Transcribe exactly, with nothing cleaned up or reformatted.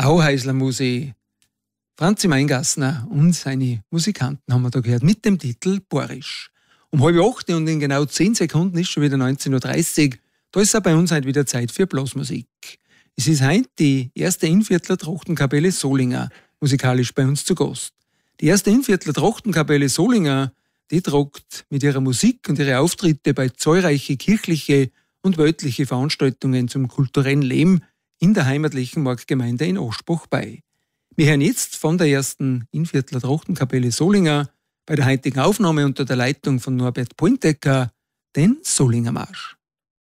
Tauheisler Musik. Franzi Meingassner und seine Musikanten haben wir da gehört mit dem Titel Borisch. Um halb acht und in genau zehn Sekunden ist schon wieder neunzehn Uhr dreißig. Da ist auch bei uns heute wieder Zeit für Blasmusik. Es ist heute die erste Innviertler Trochtenkapelle Solinger musikalisch bei uns zu Gast. Die erste Innviertler Trochtenkapelle Solinger, die tragt mit ihrer Musik und ihren Auftritte bei zahlreichen kirchliche und weltliche Veranstaltungen zum kulturellen Leben in der heimatlichen Marktgemeinde in Aschbach bei. Wir hören jetzt von der ersten Innviertler Trochtenkapelle Solinger bei der heutigen Aufnahme unter der Leitung von Norbert Pointecker den Solinger Marsch.